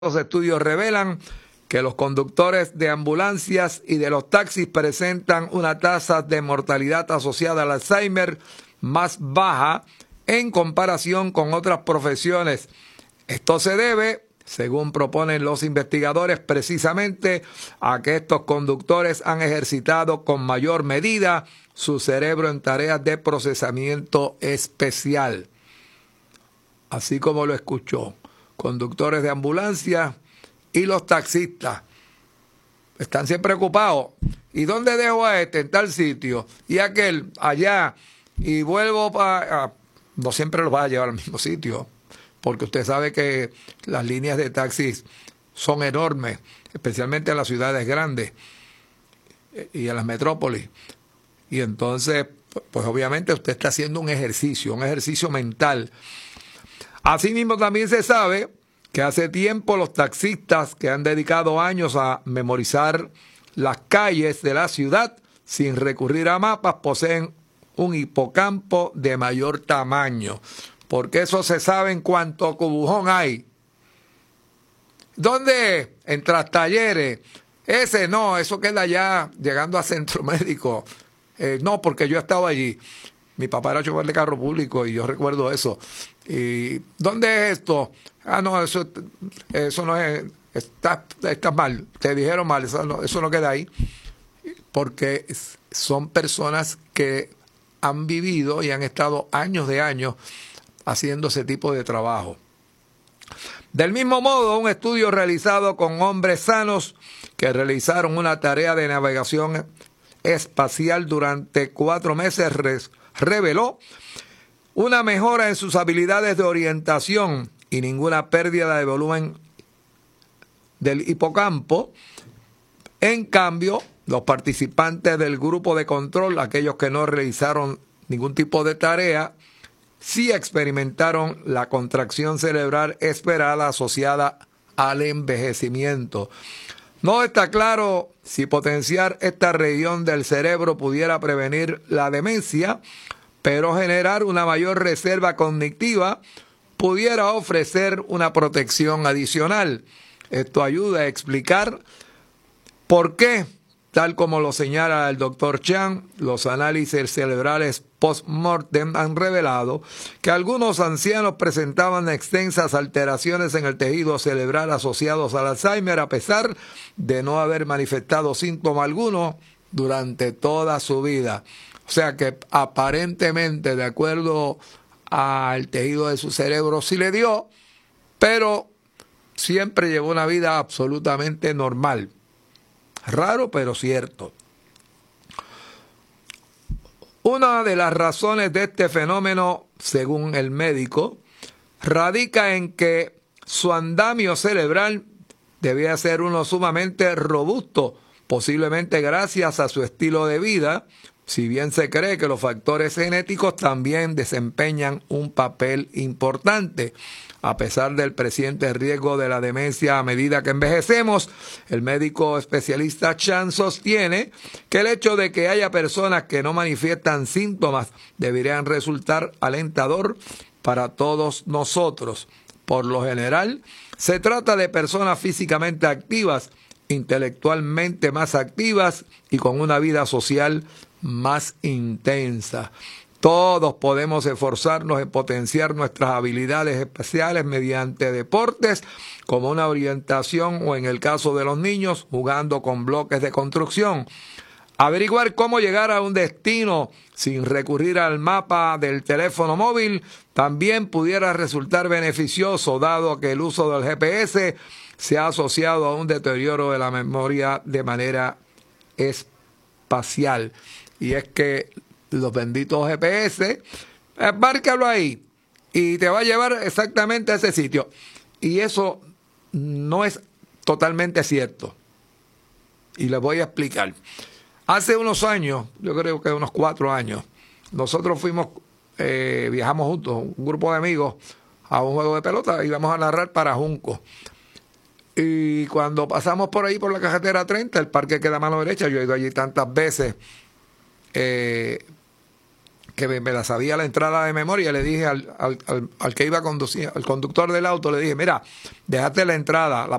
Los estudios revelan que los conductores de ambulancias y de los taxis presentan una tasa de mortalidad asociada al Alzheimer más baja en comparación con otras profesiones. Esto se debe, según proponen los investigadores, precisamente a que estos conductores han ejercitado con mayor medida su cerebro en tareas de procesamiento especial. Así como lo escuchó. Conductores de ambulancia y los taxistas están siempre ocupados. ¿Y dónde dejo a este? En tal sitio. Y aquel allá. Y vuelvo para... No siempre los va a llevar al mismo sitio. Porque usted sabe que las líneas de taxis son enormes. Especialmente en las ciudades grandes. Y en las metrópolis. Y entonces, pues obviamente usted está haciendo un ejercicio mental. Asimismo, también se sabe que hace tiempo los taxistas que han dedicado años a memorizar las calles de la ciudad sin recurrir a mapas poseen un hipocampo de mayor tamaño, porque eso se sabe en cuánto cubujón hay. ¿Dónde? En Trastalleres. Ese no, eso queda allá llegando a Centro Médico. No, porque yo he estado allí. Mi papá era chofer de carro público y yo recuerdo eso. ¿Y dónde es esto? Ah, no, eso no es... Está mal, te dijeron mal, eso no queda ahí. Porque son personas que han vivido y han estado años de años haciendo ese tipo de trabajo. Del mismo modo, un estudio realizado con hombres sanos que realizaron una tarea de navegación espacial durante 4 meses reveló una mejora en sus habilidades de orientación y ninguna pérdida de volumen del hipocampo. En cambio, los participantes del grupo de control, aquellos que no realizaron ningún tipo de tarea, sí experimentaron la contracción cerebral esperada asociada al envejecimiento. No está claro si potenciar esta región del cerebro pudiera prevenir la demencia, pero generar una mayor reserva cognitiva pudiera ofrecer una protección adicional. Esto ayuda a explicar por qué, tal como lo señala el Dr. Chan, los análisis cerebrales post-mortem han revelado que algunos ancianos presentaban extensas alteraciones en el tejido cerebral asociados al Alzheimer a pesar de no haber manifestado síntoma alguno durante toda su vida. O sea que aparentemente, de acuerdo al tejido de su cerebro, sí le dio, pero siempre llevó una vida absolutamente normal. Raro, pero cierto. Una de las razones de este fenómeno, según el médico, radica en que su andamio cerebral debía ser uno sumamente robusto, posiblemente gracias a su estilo de vida, si bien se cree que los factores genéticos también desempeñan un papel importante. A pesar del creciente riesgo de la demencia a medida que envejecemos, el médico especialista Chan sostiene que el hecho de que haya personas que no manifiestan síntomas deberían resultar alentador para todos nosotros. Por lo general, se trata de personas físicamente activas, intelectualmente más activas y con una vida social más intensa. Todos podemos esforzarnos en potenciar nuestras habilidades especiales mediante deportes como una orientación o, en el caso de los niños, jugando con bloques de construcción. Averiguar cómo llegar a un destino sin recurrir al mapa del teléfono móvil también pudiera resultar beneficioso, dado que el uso del GPS se ha asociado a un deterioro de la memoria de manera espacial. Y es que los benditos GPS, márcalo ahí y te va a llevar exactamente a ese sitio. Y eso no es totalmente cierto. Y les voy a explicar. Hace unos años, yo creo que unos 4 años, nosotros viajamos juntos, un grupo de amigos, a un juego de pelota, íbamos a narrar para Junco. Y cuando pasamos por ahí, por la carretera 30, el parque queda a mano derecha, yo he ido allí tantas veces, que que me la sabía la entrada de memoria. Le dije al que iba a conducir, al conductor del auto, le dije, mira, déjate la entrada,